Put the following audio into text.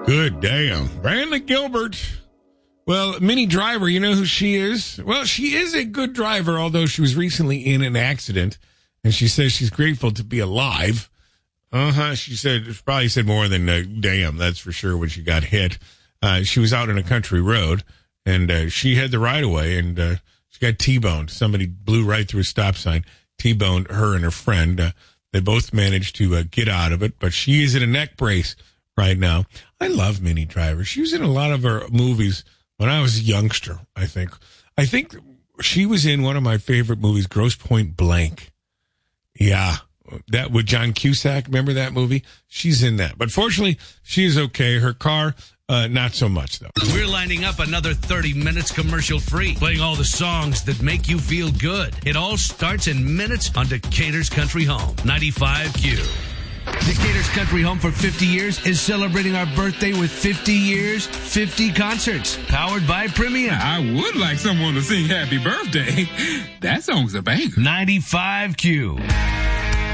Good damn. Brantley Gilbert. Well, Minnie Driver, you know who she is? Well, she is a good driver, although she was recently in an accident, and she says she's grateful to be alive. She probably said more than damn, that's for sure, when she got hit. She was out on a country road, and she had the right-of-way, and she got T-boned. Somebody blew right through a stop sign, T-boned her and her friend. They both managed to get out of it, but she is in a neck brace right now. I love Minnie Driver. She was in a lot of her movies when I was a youngster, I think. I think she was in one of my favorite movies, Grosse Pointe Blank. Yeah, that with John Cusack. Remember that movie? She's in that. But fortunately, she is okay. Her car, not so much, though. We're lining up another 30 minutes commercial-free, playing all the songs that make you feel good. It all starts in minutes on Decatur's Country Home, 95Q. Decatur's Country Home for 50 years is celebrating our birthday with 50 years, 50 concerts, powered by Premium. I would like someone to sing Happy Birthday. That song's a banger. 95Q.